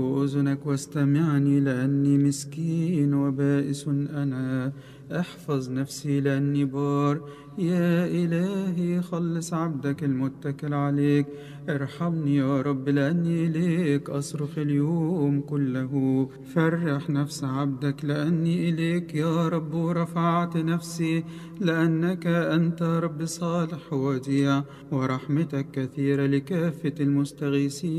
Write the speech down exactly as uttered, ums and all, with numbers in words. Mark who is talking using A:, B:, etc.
A: أذنك واستمعني لأني مسكين وبائس أنا. احفظ نفسي لأني بار. يا إلهي خلص عبدك المتكل عليك. ارحمني يا رب لأني إليك أصرخ اليوم كله. فرح نفس عبدك لأني إليك يا رب رفعت نفسي. لأنك أنت رب صالح وديع ورحمتك كثيرة لكافة المستغيثين.